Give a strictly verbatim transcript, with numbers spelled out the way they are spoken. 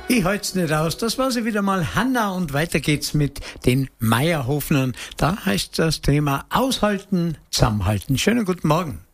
Ich halt's nicht aus. Das war sie wieder mal, Hanna, und weiter geht's mit den Meierhofnern. Da heißt das Thema Aushalten, Zusammenhalten. Schönen guten Morgen.